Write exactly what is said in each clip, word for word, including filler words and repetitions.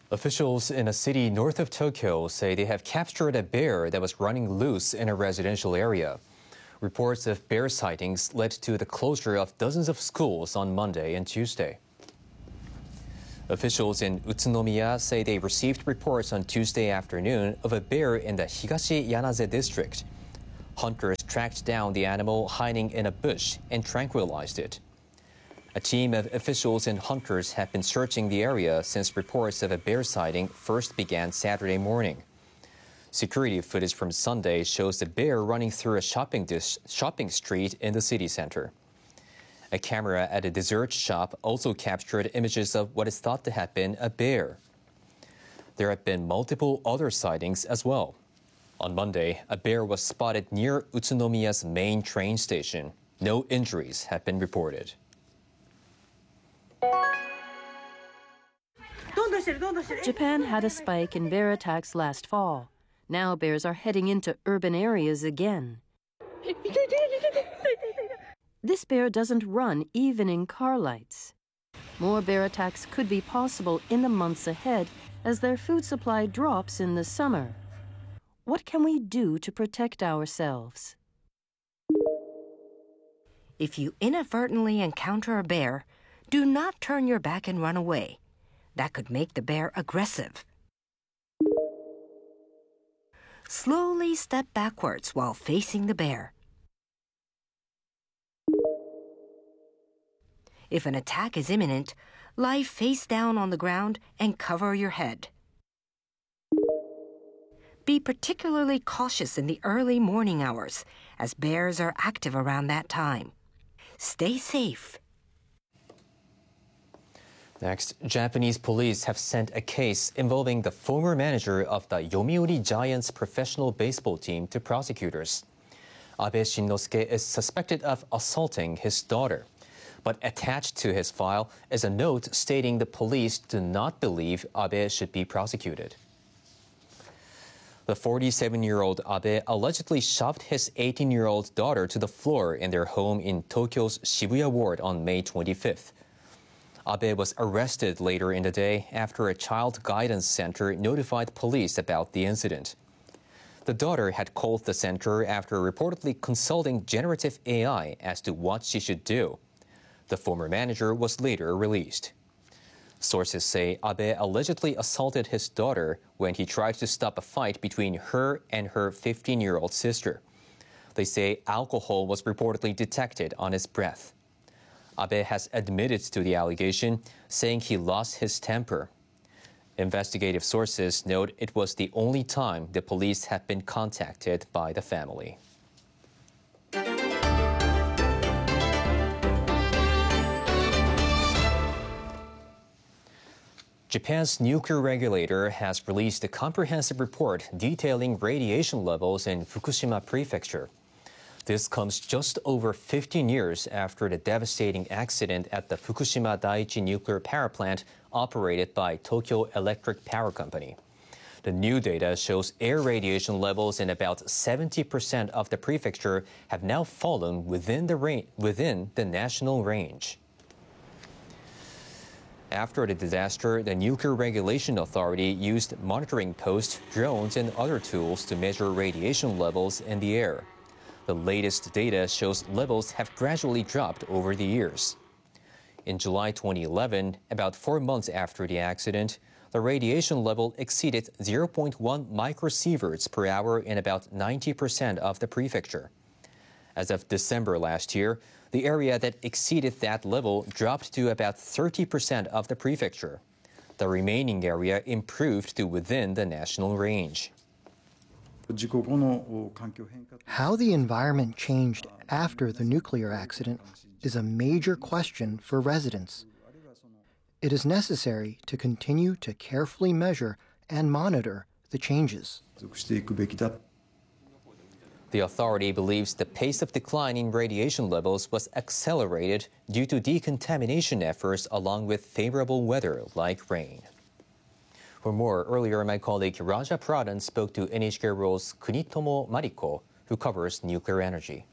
Officials in a city north of Tokyo say they have captured a bear that was running loose in a residential area. Reports of bear sightings led to the closure of dozens of schools on Monday and Tuesday. Officials in Utsunomiya say they received reports on Tuesday afternoon of a bear in the Higashi Yanaze district. Hunters tracked down the animal hiding in a bush and tranquilized it. A team of officials and hunters have been searching the area since reports of a bear sighting first began Saturday morning. Security footage from Sunday shows the bear running through a shopping, dis- shopping street in the city center. A camera at a dessert shop also captured images of what is thought to have been a bear. There have been multiple other sightings as well. On Monday, a bear was spotted near Utsunomiya's main train station. No injuries have been reported. Japan had a spike in bear attacks last fall. Now bears are heading into urban areas again. This bear doesn't run even in car lights. More bear attacks could be possible in the months ahead as their food supply drops in the summer. What can we do to protect ourselves? If you inadvertently encounter a bear, do not turn your back and run away. That could make the bear aggressive. Slowly step backwards while facing the bear. If an attack is imminent, lie face down on the ground and cover your head. Be particularly cautious in the early morning hours, as bears are active around that time. Stay safe. Next, Japanese police have sent a case involving the former manager of the Yomiuri Giants professional baseball team to prosecutors. Abe Shinnosuke is suspected of assaulting his daughter. But attached to his file is a note stating the police do not believe Abe should be prosecuted. The forty-seven-year-old Abe allegedly shoved his eighteen-year-old daughter to the floor in their home in Tokyo's Shibuya ward on May twenty-fifth. Abe was arrested later in the day after a child guidance center notified police about the incident. The daughter had called the center after reportedly consulting generative A I as to what she should do. The former manager was later released. Sources say Abe allegedly assaulted his daughter when he tried to stop a fight between her and her fifteen-year-old sister. They say alcohol was reportedly detected on his breath. Abe has admitted to the allegation, saying he lost his temper. Investigative sources note it was the only time the police have been contacted by the family. Japan's nuclear regulator has released a comprehensive report detailing radiation levels in Fukushima Prefecture. This comes just over fifteen years after the devastating accident at the Fukushima Daiichi nuclear power plant operated by Tokyo Electric Power Company. The new data shows air radiation levels in about seventy percent of the prefecture have now fallen within the, ra- within the national range. After the disaster, the Nuclear Regulation Authority used monitoring posts, drones, and other tools to measure radiation levels in the air. The latest data shows levels have gradually dropped over the years. In July twenty eleven, about four months after the accident, the radiation level exceeded zero point one microsieverts per hour in about ninety percent of the prefecture. As of December last year, the area that exceeded that level dropped to about thirty percent of the prefecture. The remaining area improved to within the national range. How the environment changed after the nuclear accident is a major question for residents. It is necessary to continue to carefully measure and monitor the changes. The authority believes the pace of decline in radiation levels was accelerated due to decontamination efforts along with favorable weather like rain. For more, earlier my colleague Raja Pradhan spoke to N H K World's Kunitomo Mariko, who covers nuclear energy.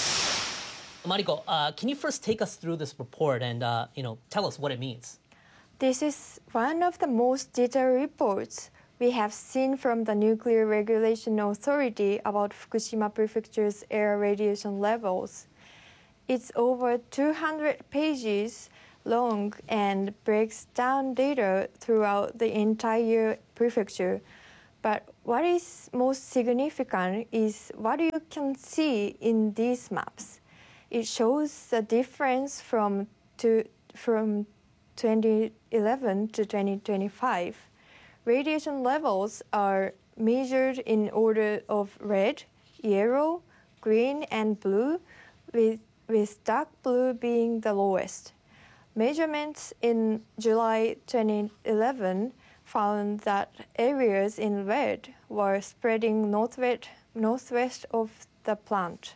Mariko, uh, can you first take us through this report and uh, you know, tell us what it means? This is one of the most detailed reports we have seen from the Nuclear Regulation Authority about Fukushima Prefecture's air radiation levels. It's over two hundred pages long and breaks down data throughout the entire prefecture. But what is most significant is what you can see in these maps. It shows the difference from, to, from twenty eleven to twenty twenty-five. Radiation levels are measured in order of red, yellow, green, and blue, with, with dark blue being the lowest. Measurements in July twenty eleven found that areas in red were spreading northwest, northwest of the plant.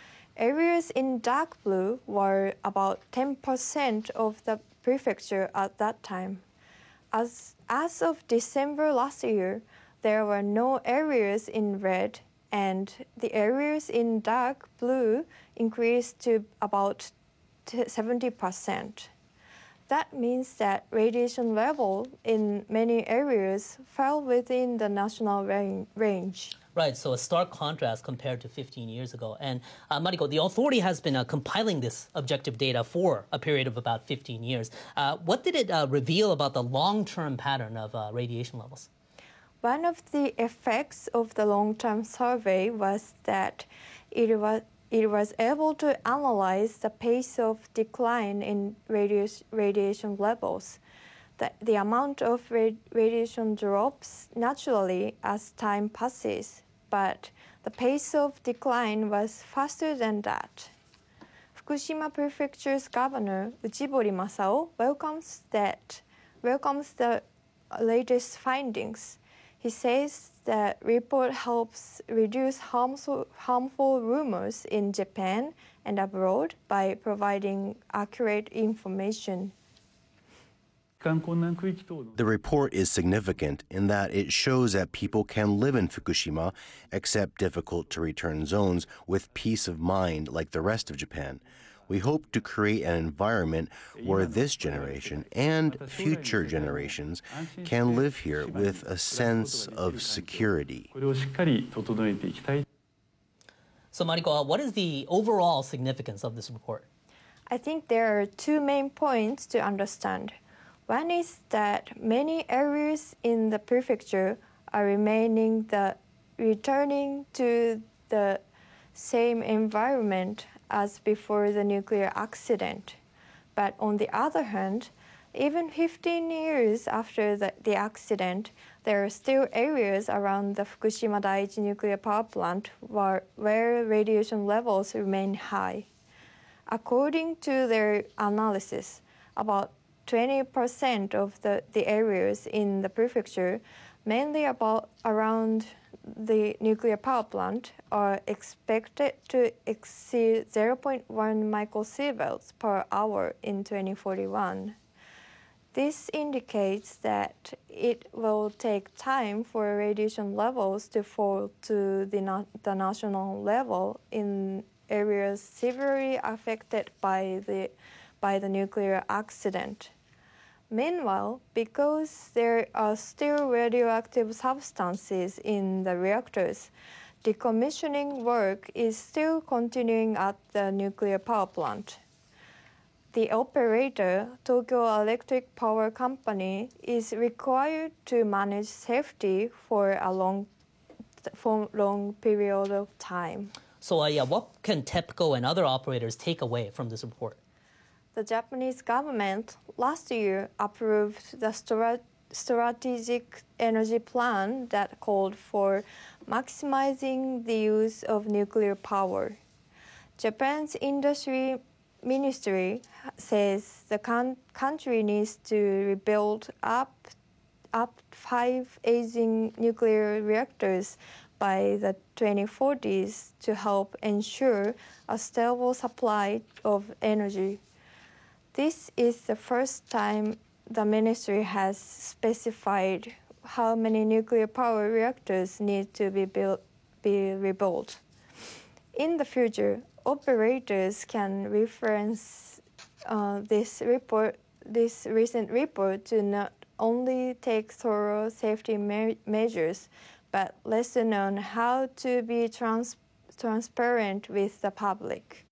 Areas in dark blue were about ten percent of the prefecture at that time. As, as of December last year, there were no areas in red, and the areas in dark blue increased to about seventy percent. That means that radiation level in many areas fell within the national range. Right, so a stark contrast compared to fifteen years ago. And uh, Mariko, the authority has been uh, compiling this objective data for a period of about fifteen years. Uh, what did it uh, reveal about the long-term pattern of uh, radiation levels? One of the effects of the long-term survey was that it was It was able to analyze the pace of decline in radius, radiation levels. The, the amount of rad, radiation drops naturally as time passes, but the pace of decline was faster than that. Fukushima Prefecture's governor, Uchibori Masao, welcomes that, welcomes the latest findings. He says the report helps reduce harmful, harmful rumors in Japan and abroad by providing accurate information. The report is significant in that it shows that people can live in Fukushima, except difficult-to-return zones, with peace of mind like the rest of Japan. We hope to create an environment where this generation and future generations can live here with a sense of security. So, Mariko, what is the overall significance of this report? I think there are two main points to understand. One is that many areas in the prefecture are remaining the returning to the same environment as before the nuclear accident. But on the other hand, even fifteen years after the, the accident, there are still areas around the Fukushima Daiichi nuclear power plant where, where radiation levels remain high. According to their analysis, about twenty percent of the, the areas in the prefecture, mainly about around the nuclear power plant, are expected to exceed zero point one microsieverts per hour in twenty forty-one. This indicates that it will take time for radiation levels to fall to the, na the national level in areas severely affected by the, by the nuclear accident. Meanwhile, because there are still radioactive substances in the reactors, decommissioning work is still continuing at the nuclear power plant. The operator, Tokyo Electric Power Company, is required to manage safety for a long, for long period of time. So uh, yeah, what can TEPCO and other operators take away from this report? The Japanese government last year approved the strat strategic energy plan that called for maximizing the use of nuclear power. Japan's industry ministry says the con country needs to rebuild up, up five aging nuclear reactors by the twenty forties to help ensure a stable supply of energy. This is the first time the ministry has specified how many nuclear power reactors need to be built, be rebuilt. In the future, operators can reference uh, this report, this recent report to not only take thorough safety me- measures, but lesson on how to be trans- transparent with the public.